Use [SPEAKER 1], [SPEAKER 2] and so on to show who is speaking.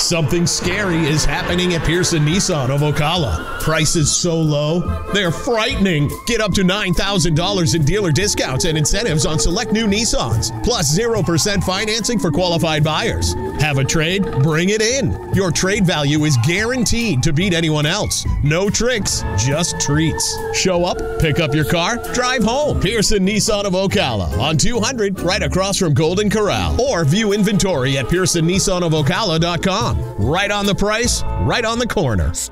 [SPEAKER 1] Something scary is happening at Pearson Nissan of Ocala. Prices so low, they're frightening. Get up to $9,000 in dealer discounts and incentives on select new Nissans, plus 0% financing for qualified buyers. Have a trade? Bring it in. Your trade value is guaranteed to beat anyone else. No tricks, just treats. Show up, pick up your car, drive home. Pearson Nissan of Ocala on 200 right across from Golden Corral. Or view inventory at PearsonNissanofOcala.com. Right on the price, right on the corner.